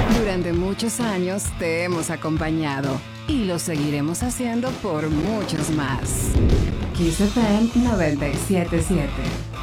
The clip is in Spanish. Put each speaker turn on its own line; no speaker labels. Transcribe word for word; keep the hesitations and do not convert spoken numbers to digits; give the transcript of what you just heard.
Durante muchos años te hemos acompañado y lo seguiremos haciendo por muchos más. Kiss F M noventa y siete punto siete.